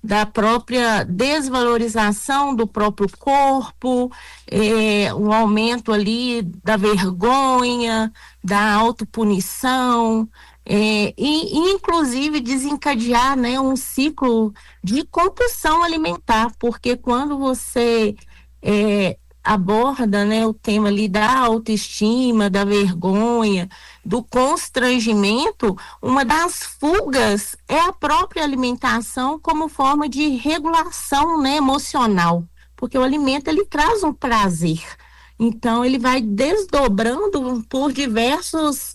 da própria desvalorização do próprio corpo, o aumento ali da vergonha, da autopunição, e inclusive desencadear, né, um ciclo de compulsão alimentar, porque quando você aborda, né, o tema ali da autoestima, da vergonha, do constrangimento, uma das fugas é a própria alimentação como forma de regulação, né, emocional, porque o alimento ele traz um prazer. Então, ele vai desdobrando por diversas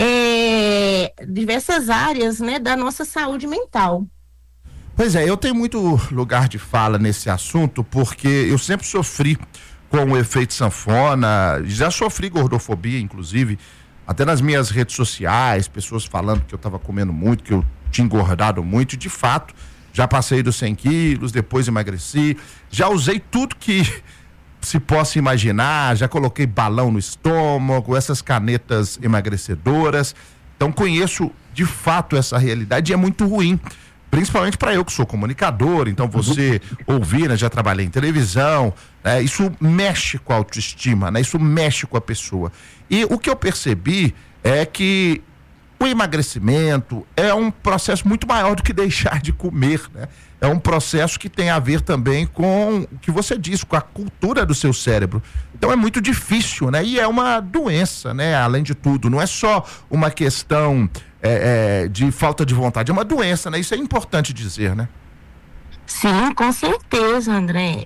áreas, né, da nossa saúde mental. Pois é, eu tenho muito lugar de fala nesse assunto, porque eu sempre sofri com o efeito sanfona, já sofri gordofobia, inclusive, até nas minhas redes sociais, pessoas falando que eu estava comendo muito, que eu tinha engordado muito, e de fato, já passei dos 100 quilos, depois emagreci, já usei tudo que se possa imaginar, já coloquei balão no estômago, essas canetas emagrecedoras, então conheço de fato essa realidade e é muito ruim, principalmente para eu que sou comunicador, então você ouvir, né, já trabalhei em televisão, né, isso mexe com a autoestima, né, isso mexe com a pessoa. E o que eu percebi é que o emagrecimento é um processo muito maior do que deixar de comer, né? É um processo que tem a ver também com o que você disse, com a cultura do seu cérebro. Então é muito difícil, né? E é uma doença, né? Além de tudo, não é só uma questão de falta de vontade, é uma doença, né? Isso é importante dizer, né? Sim, com certeza, André.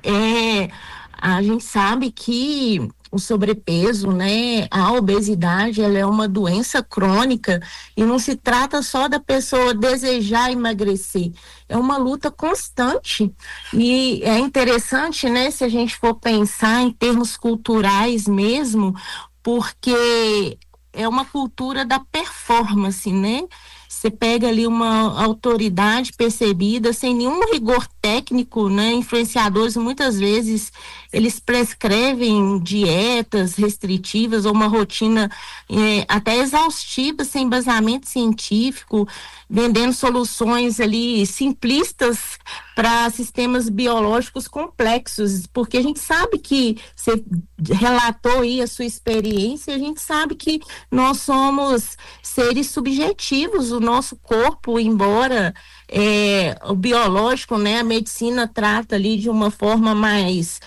A gente sabe que o sobrepeso, né, a obesidade, ela é uma doença crônica e não se trata só da pessoa desejar emagrecer, é uma luta constante e é interessante, né, se a gente for pensar em termos culturais mesmo, porque é uma cultura da performance, né? Você pega ali uma autoridade percebida, sem nenhum rigor técnico, né? Influenciadores, muitas vezes, eles prescrevem dietas restritivas ou uma rotina até exaustiva, sem embasamento científico, vendendo soluções ali simplistas para sistemas biológicos complexos, porque a gente sabe que, você relatou aí a sua experiência, a gente sabe que nós somos seres subjetivos, o nosso corpo, embora o biológico, né, a medicina trata ali de uma forma mais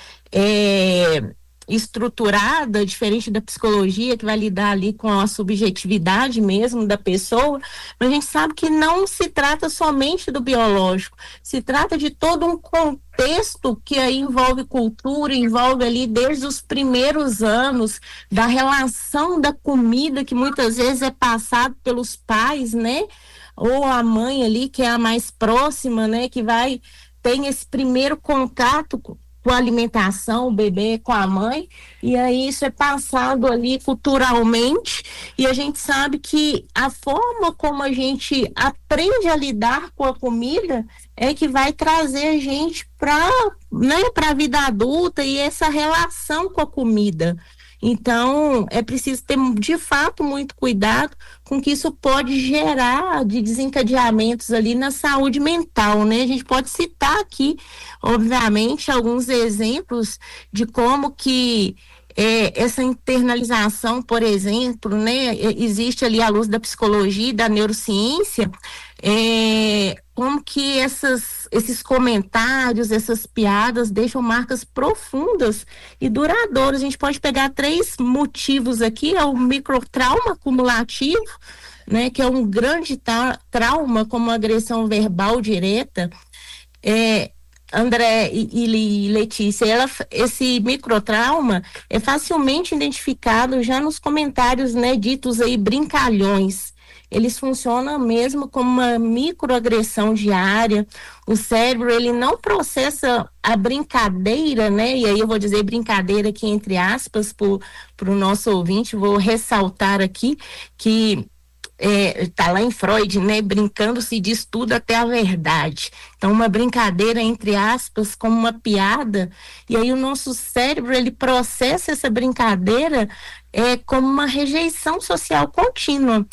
estruturada, diferente da psicologia, que vai lidar ali com a subjetividade mesmo da pessoa, mas a gente sabe que não se trata somente do biológico, se trata de todo um contexto que aí envolve cultura, envolve ali desde os primeiros anos, da relação da comida, que muitas vezes é passado pelos pais, né? Ou a mãe ali, que é a mais próxima, né? Que tem esse primeiro contato com a alimentação, o bebê com a mãe, e aí isso é passado ali culturalmente, e a gente sabe que a forma como a gente aprende a lidar com a comida é que vai trazer a gente para a vida adulta e essa relação com a comida. Então, é preciso ter, de fato, muito cuidado com o que isso pode gerar de desencadeamentos ali na saúde mental, né? A gente pode citar aqui, obviamente, alguns exemplos de como que essa internalização, por exemplo, né? Existe ali à luz da psicologia e da neurociência, como que esses comentários, essas piadas deixam marcas profundas e duradouras. A gente pode pegar 3 motivos aqui: é o microtrauma acumulativo, né, que é um grande trauma, como agressão verbal direta. André e Letícia, esse microtrauma é facilmente identificado já nos comentários, né, ditos aí brincalhões. Eles funcionam mesmo como uma microagressão diária. O cérebro, ele não processa a brincadeira, né? E aí eu vou dizer brincadeira aqui entre aspas para o nosso ouvinte, vou ressaltar aqui que tá lá em Freud, né? Brincando se diz tudo até a verdade. Então, uma brincadeira, entre aspas, como uma piada, e aí o nosso cérebro, ele processa essa brincadeira como uma rejeição social contínua.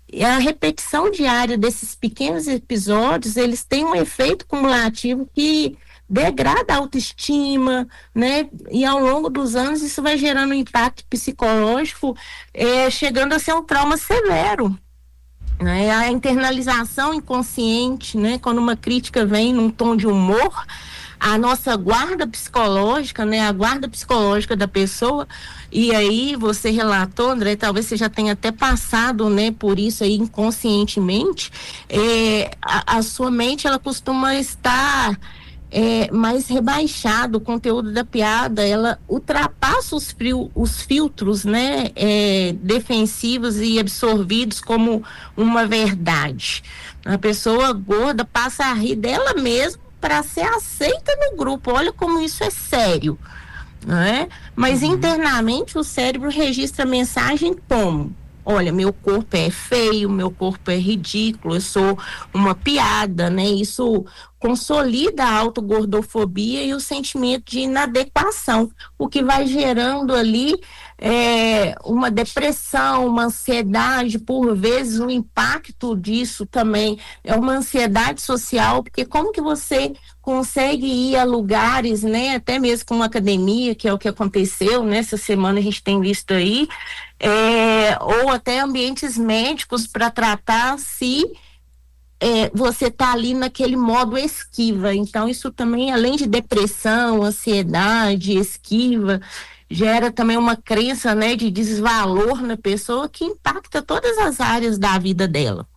E a repetição diária desses pequenos episódios, eles têm um efeito cumulativo que degrada a autoestima, né? E ao longo dos anos isso vai gerando um impacto psicológico, chegando a ser um trauma severo. Né? A internalização inconsciente, né? Quando uma crítica vem num tom de humor, a nossa guarda psicológica, né? A guarda psicológica da pessoa, e aí você relatou, André, talvez você já tenha até passado, né, por isso aí inconscientemente, a sua mente, ela costuma estar mais rebaixado, o conteúdo da piada, ela ultrapassa os filtros, né, defensivos e absorvidos como uma verdade. A pessoa gorda passa a rir dela mesma para ser aceita no grupo. Olha como isso é sério, né? Mas internamente o cérebro registra a mensagem como: olha, meu corpo é feio, meu corpo é ridículo, eu sou uma piada, né? Isso consolida a autogordofobia e o sentimento de inadequação, o que vai gerando ali uma depressão, uma ansiedade, por vezes o impacto disso também é uma ansiedade social, porque como que você consegue ir a lugares, né, até mesmo com uma academia, que é o que aconteceu nessa semana, a gente tem visto aí, ou até ambientes médicos para tratar se você está ali naquele modo esquiva. Então isso também, além de depressão, ansiedade, esquiva, gera também uma crença, né, de desvalor na pessoa que impacta todas as áreas da vida dela.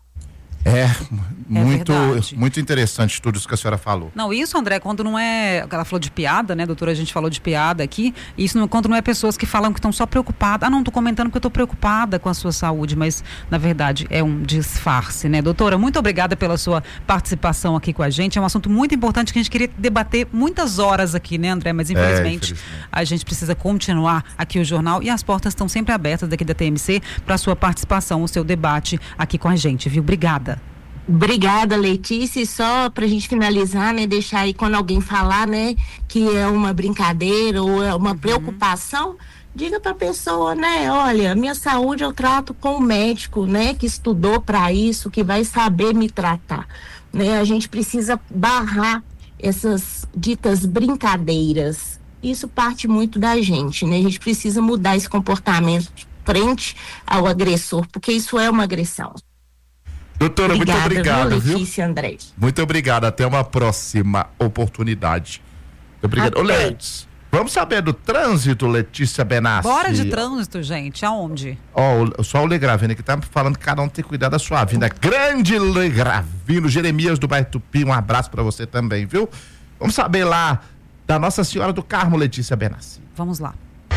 Muito interessante tudo isso que a senhora falou. Não, isso, André, quando não é... Ela falou de piada, né, doutora? A gente falou de piada aqui. Isso quando não é pessoas que falam que estão só preocupadas. Não, tô comentando porque eu tô preocupada com a sua saúde, mas, na verdade, é um disfarce, né? Doutora, muito obrigada pela sua participação aqui com a gente. É um assunto muito importante que a gente queria debater muitas horas aqui, né, André? Mas, infelizmente, a gente precisa continuar aqui o jornal e as portas estão sempre abertas daqui da TMC para a sua participação, o seu debate aqui com a gente, viu? Obrigada. Obrigada, Letícia. E só pra gente finalizar, né, deixar aí quando alguém falar, né, que é uma brincadeira ou é uma preocupação, diga pra pessoa, né, olha, minha saúde eu trato com o médico, né, que estudou para isso, que vai saber me tratar, né? A gente precisa barrar essas ditas brincadeiras. Isso parte muito da gente, né? A gente precisa mudar esse comportamento frente ao agressor, porque isso é uma agressão. Doutora, obrigada, muito obrigado, viu? Letícia, André. Muito obrigado, até uma próxima oportunidade. Muito obrigado. Ô, Letícia, vamos saber do trânsito, Letícia Benassi? Bora de trânsito, gente, aonde? Só o Legravino que tá falando que cada um tem que cuidar da sua vida. Grande Legravino, Jeremias do bairro Tupi, um abraço pra você também, viu? Vamos saber lá da Nossa Senhora do Carmo, Letícia Benassi. Vamos lá.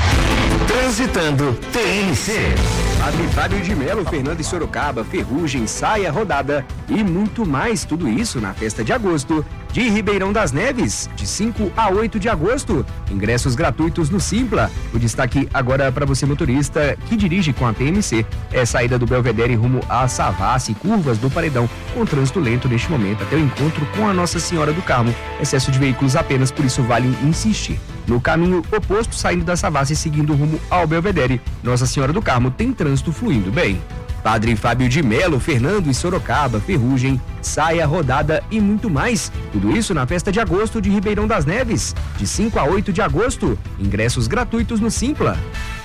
Transitando TMC. Padre Fábio de Melo, Fernando e Sorocaba, Ferrugem, Saia, Rodada e muito mais. Tudo isso na festa de agosto de Ribeirão das Neves, de 5 a 8 de agosto. Ingressos gratuitos no Simpla. O destaque agora para você, motorista que dirige com a TMC. É saída do Belvedere rumo a Savassi, curvas do Paredão, com trânsito lento neste momento até o encontro com a Nossa Senhora do Carmo. Excesso de veículos apenas, por isso vale insistir. No caminho oposto, saindo da Savassi e seguindo rumo ao Belvedere, Nossa Senhora do Carmo tem trânsito fluindo bem. Padre Fábio de Melo, Fernando e Sorocaba, Ferrugem, Saia, Rodada e muito mais. Tudo isso na festa de agosto de Ribeirão das Neves, de 5 a 8 de agosto. Ingressos gratuitos no Simpla.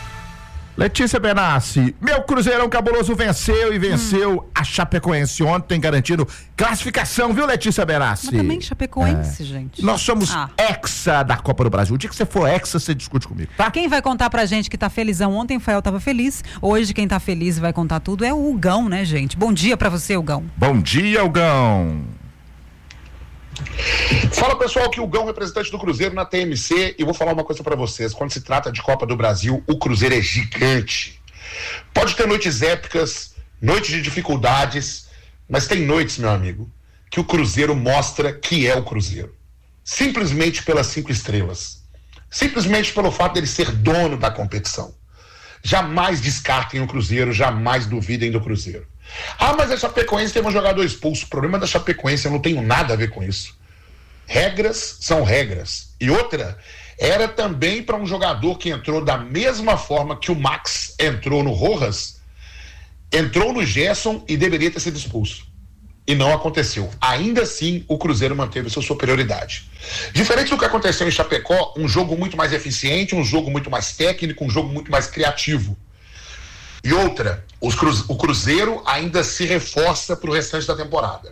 Letícia Benassi, meu Cruzeirão cabuloso venceu a Chapecoense ontem, garantindo classificação, viu, Letícia Benassi? Mas também Chapecoense, gente. Nós somos hexa da Copa do Brasil. O dia que você for hexa, você discute comigo, tá? Quem vai contar pra gente que tá felizão? Ontem o Fael tava feliz, hoje quem tá feliz e vai contar tudo é o Hugão, né, gente? Bom dia pra você, Hugão. Bom dia, Hugão. Fala, pessoal, que o Hugão, representante do Cruzeiro na TMC, e vou falar uma coisa pra vocês. Quando se trata de Copa do Brasil, o Cruzeiro é gigante. Pode ter noites épicas, noites de dificuldades, mas tem noites, meu amigo, que o Cruzeiro mostra que é o Cruzeiro. Simplesmente pelas 5 estrelas. Simplesmente pelo fato dele ser dono da competição. Jamais descartem o Cruzeiro, jamais duvidem do Cruzeiro. Mas a Chapecoense teve um jogador expulso. O problema da Chapecoense, eu não tenho nada a ver com isso. Regras são regras. E outra, era também para um jogador que entrou da mesma forma que o Max entrou no Rojas, entrou no Gerson e deveria ter sido expulso. E não aconteceu. Ainda assim, o Cruzeiro manteve sua superioridade. Diferente do que aconteceu em Chapecó, um jogo muito mais eficiente, um jogo muito mais técnico, um jogo muito mais criativo. E outra, o Cruzeiro ainda se reforça para o restante da temporada.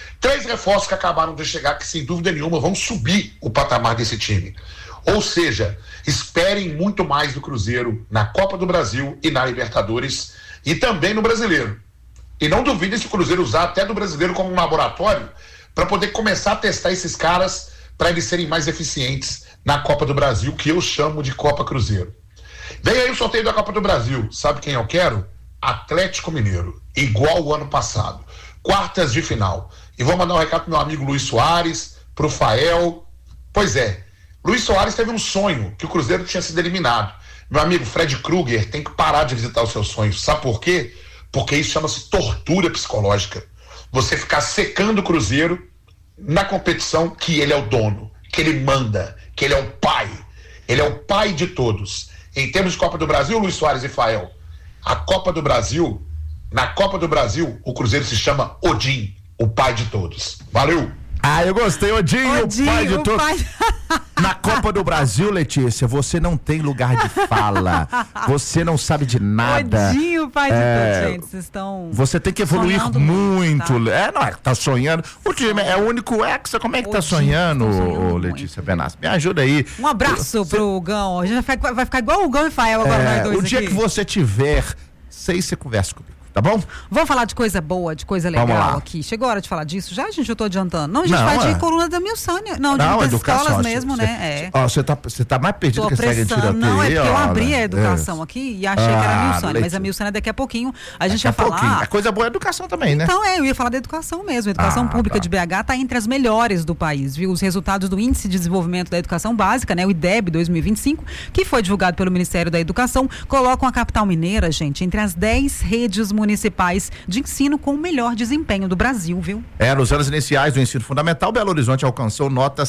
3 reforços que acabaram de chegar, que sem dúvida nenhuma vão subir o patamar desse time. Ou seja, esperem muito mais do Cruzeiro na Copa do Brasil e na Libertadores e também no Brasileiro. E não duvidem se o Cruzeiro usar até do Brasileiro como um laboratório para poder começar a testar esses caras para eles serem mais eficientes na Copa do Brasil, que eu chamo de Copa Cruzeiro. Vem aí o sorteio da Copa do Brasil. Sabe quem eu quero? Atlético Mineiro, igual o ano passado. Quartas de final. E vou mandar um recado pro meu amigo Luiz Soares, pro Fael. Pois é, Luiz Soares teve um sonho que o Cruzeiro tinha sido eliminado. Meu amigo Fred Krueger tem que parar de visitar os seus sonhos. Sabe por quê? Porque isso chama-se tortura psicológica. Você ficar secando o Cruzeiro na competição que ele é o dono, que ele manda, que ele é o pai. Ele é o pai de todos. Em termos de Copa do Brasil, Luiz Soares e Fael, a Copa do Brasil, na Copa do Brasil, o Cruzeiro se chama Odin, o pai de todos. Valeu! Ah, eu gostei, Odin, o pai de todos. Na Copa do Brasil, Letícia, você não tem lugar de fala. Você não sabe de nada. Odinho, pai de todos, gente. Vocês estão. Você tem que evoluir muito. Tá? Não é que tá sonhando. O time é o único hexa. Como é que tá sonhando, Letícia Benassi? Me ajuda aí. Um abraço pro Gão. A gente vai ficar igual o Gão e Fael agora, nós dois. O dia aqui. que você tiver 6, você conversa comigo. Tá bom? Vamos falar de coisa boa, de coisa legal aqui. Chegou a hora de falar disso? Já, gente, eu tô adiantando. Não, a gente vai de coluna da Milsânia. Não, de escolas mesmo, né? Você tá mais perdido que essa regra de tiroteio. Não, é porque eu abri a educação aqui e achei que era a Milsânia. Mas a Milsânia daqui a pouquinho a gente vai falar. A coisa boa é a educação também, né? Então, eu ia falar da educação mesmo. A educação pública de BH está entre as melhores do país, viu? Os resultados do Índice de Desenvolvimento da Educação Básica, né? O IDEB 2025, que foi divulgado pelo Ministério da Educação, colocam a capital mineira, gente, entre as 10 redes municipais de ensino com o melhor desempenho do Brasil, viu? Nos anos iniciais do ensino fundamental, Belo Horizonte alcançou nota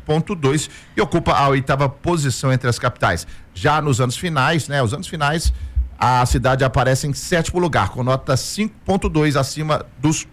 6.2 e ocupa a 8ª posição entre as capitais. Já nos anos finais, né? Os anos finais, a cidade aparece em 7º lugar, com nota 5.2 acima dos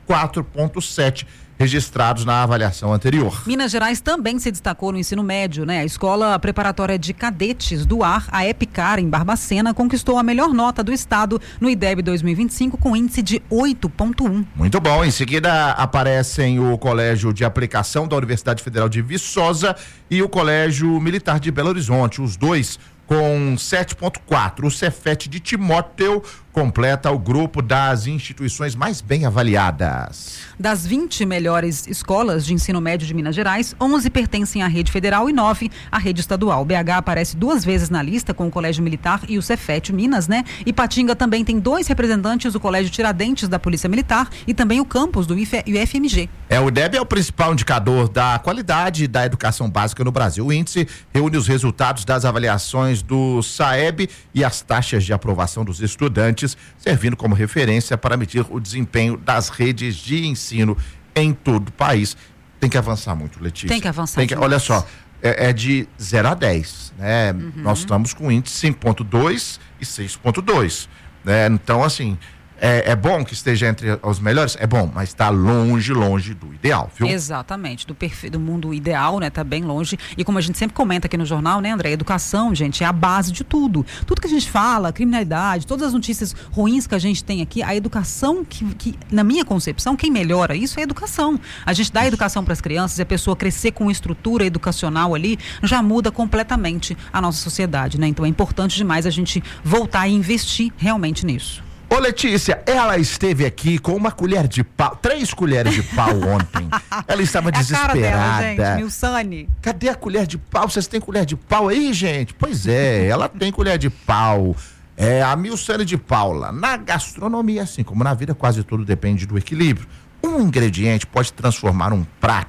4.7 registrados na avaliação anterior. Minas Gerais também se destacou no ensino médio, né? A Escola Preparatória de Cadetes do Ar, a EPICAR, em Barbacena, conquistou a melhor nota do estado no IDEB 2025 com índice de 8.1. Muito bom. Em seguida aparecem o Colégio de Aplicação da Universidade Federal de Viçosa e o Colégio Militar de Belo Horizonte, os dois com 7.4. O Cefet de Timóteo completa o grupo das instituições mais bem avaliadas. Das 20 melhores escolas de ensino médio de Minas Gerais, 11 pertencem à rede federal e 9 à rede estadual. BH aparece 2 vezes na lista com o Colégio Militar e o Cefet Minas, né? Ipatinga também tem 2 representantes do Colégio Tiradentes da Polícia Militar e também o campus do UFMG. O IDEB é o principal indicador da qualidade da educação básica no Brasil. O índice reúne os resultados das avaliações do SAEB e as taxas de aprovação dos estudantes, servindo como referência para medir o desempenho das redes de ensino em todo o país. Tem que avançar muito, Letícia. Tem que avançar. Olha só, é de 0 a 10, né? Nós estamos com índice 5.2 e 6.2, né? Então, assim, é bom que esteja entre os melhores? É bom, mas está longe do ideal, viu? Exatamente, do mundo ideal, né? Tá bem longe. E como a gente sempre comenta aqui no jornal, né, André? Educação, gente, é a base de tudo. Tudo que a gente fala, criminalidade, todas as notícias ruins que a gente tem aqui, a educação que na minha concepção, quem melhora isso é a educação. A gente dá educação para as crianças e a pessoa crescer com estrutura educacional ali, já muda completamente a nossa sociedade, né? Então é importante demais a gente voltar e investir realmente nisso. Ô Letícia, ela esteve aqui com uma colher de pau, 3 colheres de pau ontem. Ela estava desesperada. A cara dela, gente, Milsane. Cadê a colher de pau? Vocês têm colher de pau aí, gente? Pois é, ela tem colher de pau. A Milsane de Paula. Na gastronomia, assim como na vida, quase tudo depende do equilíbrio. Um ingrediente pode transformar um prato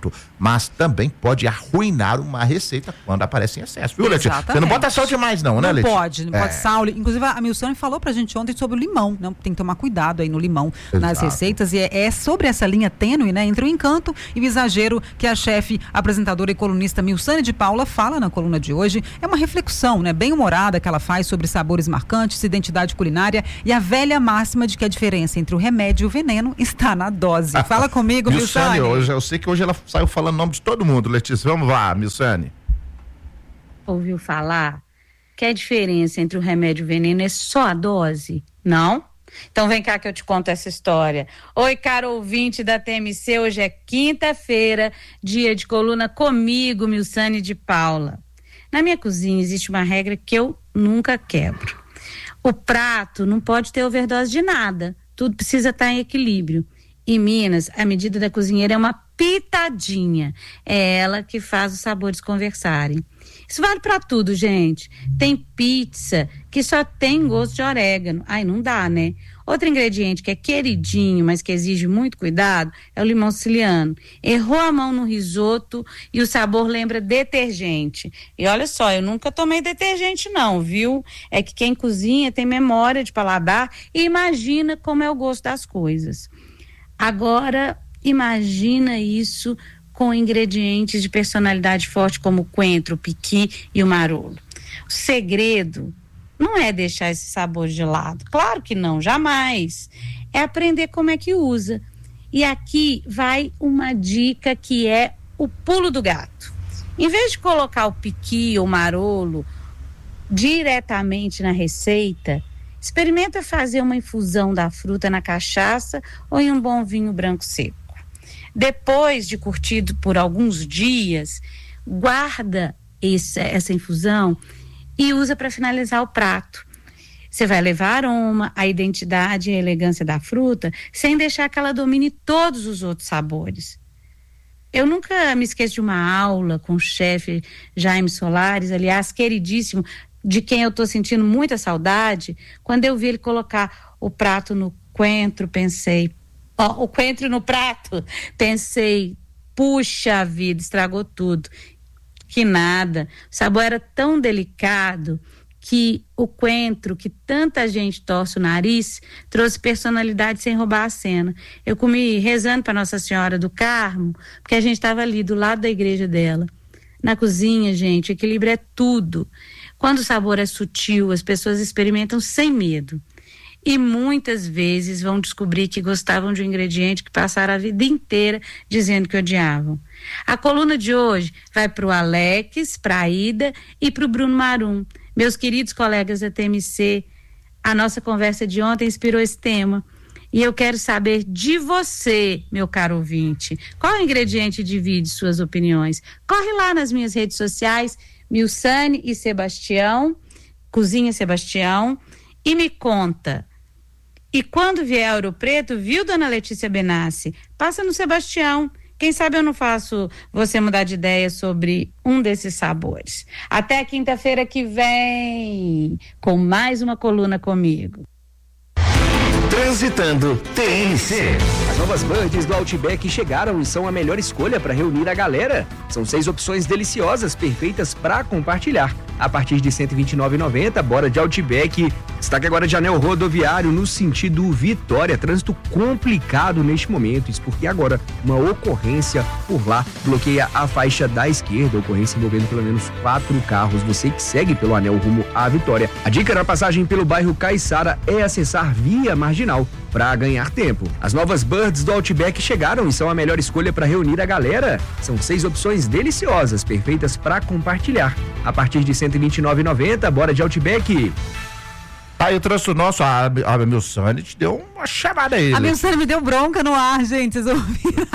mas também pode arruinar uma receita quando aparece em excesso, viu, Letícia? Você não bota sal demais não, né, Letícia? Não pode sal. Inclusive, a Milsane falou pra gente ontem sobre o limão, né? Tem que tomar cuidado aí no limão, nas receitas, e é sobre essa linha tênue, né, entre o encanto e o exagero que a chefe, apresentadora e colunista Milsane de Paula fala na coluna de hoje. É uma reflexão, né, bem humorada que ela faz sobre sabores marcantes, identidade culinária e a velha máxima de que a diferença entre o remédio e o veneno está na dose. Fala comigo, Milsane. Hoje, eu sei que hoje ela saiu falando o nome de todo mundo, Letícia. Vamos lá, Milsane. Ouviu falar que a diferença entre o remédio e o veneno é só a dose? Não? Então vem cá que eu te conto essa história. Oi, caro ouvinte da TMC, hoje é quinta-feira, dia de coluna comigo, Milsane de Paula. Na minha cozinha existe uma regra que eu nunca quebro. O prato não pode ter overdose de nada, tudo precisa estar em equilíbrio. Em Minas, a medida da cozinheira é uma pitadinha, é ela que faz os sabores conversarem. Isso vale pra tudo, gente. Tem pizza que só tem gosto de orégano. Ai, não dá, né? Outro ingrediente que é queridinho, mas que exige muito cuidado, é o limão siciliano. Errou a mão no risoto e o sabor lembra detergente. E olha só, eu nunca tomei detergente não, viu? É que quem cozinha tem memória de paladar e imagina como é o gosto das coisas. Agora, imagina isso com ingredientes de personalidade forte como o coentro, o piqui e o marolo. O segredo não é deixar esse sabor de lado, claro que não, jamais. É aprender como é que usa. E aqui vai uma dica que é o pulo do gato. Em vez de colocar o piqui ou o marolo diretamente na receita, experimenta fazer uma infusão da fruta na cachaça ou em um bom vinho branco seco. Depois de curtido por alguns dias, guarda essa infusão e usa para finalizar o prato. Você vai levar aroma, a identidade e a elegância da fruta, sem deixar que ela domine todos os outros sabores. Eu nunca me esqueço de uma aula com o chefe Jaime Solares, aliás, queridíssimo, de quem eu estou sentindo muita saudade. Quando eu vi ele colocar o prato no coentro, o coentro no prato, pensei, puxa vida, estragou tudo. Que nada, o sabor era tão delicado que o coentro, que tanta gente torce o nariz, trouxe personalidade sem roubar a cena. Eu comi rezando para Nossa Senhora do Carmo, porque a gente estava ali do lado da igreja dela. Na cozinha, gente, equilíbrio é tudo. Quando o sabor é sutil, as pessoas experimentam sem medo. E muitas vezes vão descobrir que gostavam de um ingrediente que passaram a vida inteira dizendo que odiavam. A coluna de hoje vai para o Alex, para a Ida e para o Bruno Marum. Meus queridos colegas da TMC, a nossa conversa de ontem inspirou esse tema. E eu quero saber de você, meu caro ouvinte, qual ingrediente divide suas opiniões? Corre lá nas minhas redes sociais, Milsane e Sebastião, Cozinha Sebastião, e me conta. E quando vier a Ouro Preto, viu, dona Letícia Benassi? Passa no Sebastião. Quem sabe eu não faço você mudar de ideia sobre um desses sabores. Até quinta-feira que vem, com mais uma coluna comigo. Transitando TMC. As novas birds do Outback chegaram e são a melhor escolha para reunir a galera. São 6 opções deliciosas, perfeitas para compartilhar. A partir de R$ 129,90, bora de Outback. Destaque agora de anel rodoviário no sentido Vitória. Trânsito complicado neste momento. Isso porque agora uma ocorrência por lá bloqueia a faixa da esquerda. Ocorrência envolvendo pelo menos 4 carros. Você que segue pelo anel rumo à Vitória. A dica da passagem pelo bairro Caiçara é acessar via marginal para ganhar tempo. As novas birds do Outback chegaram e são a melhor escolha para reunir a galera. São 6 opções deliciosas, perfeitas para compartilhar. A partir de R$ 129,90, bora de Outback. Aí eu trouxe o nosso, a Milsane te deu uma chamada aí. A Milsane me deu bronca no ar, gente, vocês ouviram?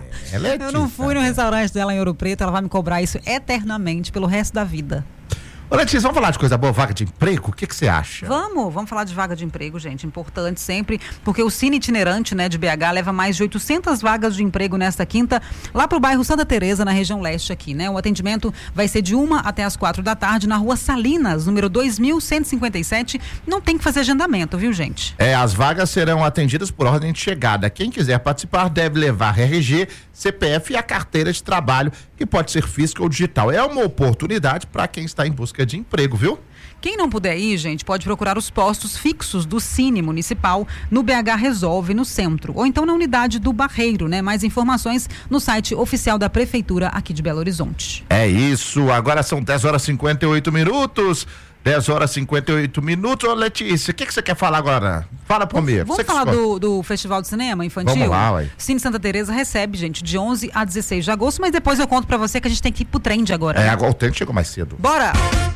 Eu não fui no restaurante dela em Ouro Preto, ela vai me cobrar isso eternamente, pelo resto da vida. Ô, Letícia, vamos falar de coisa boa, vaga de emprego? O que você acha? Vamos falar de vaga de emprego, gente, importante sempre, porque o Cine Itinerante, né, de BH leva mais de 800 vagas de emprego nesta quinta, lá pro bairro Santa Teresa, na região leste aqui, né? O atendimento vai ser de 1 até as 4 da tarde na rua Salinas, número 2157, não tem que fazer agendamento, viu, gente? As vagas serão atendidas por ordem de chegada. Quem quiser participar deve levar RG, CPF e a carteira de trabalho, que pode ser física ou digital. É uma oportunidade para quem está em busca de emprego, viu? Quem não puder ir, gente, pode procurar os postos fixos do Cine Municipal no BH Resolve, no centro, ou então na unidade do Barreiro, né? Mais informações no site oficial da Prefeitura aqui de Belo Horizonte. É isso, agora são 10h58. 10h58. Ô, Letícia, o que você quer falar agora? Fala comigo. Vamos falar do Festival de Cinema Infantil? Vamos lá, ué. Cine Santa Teresa recebe, gente, de 11 a 16 de agosto, mas depois eu conto pra você que a gente tem que ir pro trend agora. Agora o trend chegou mais cedo. Bora!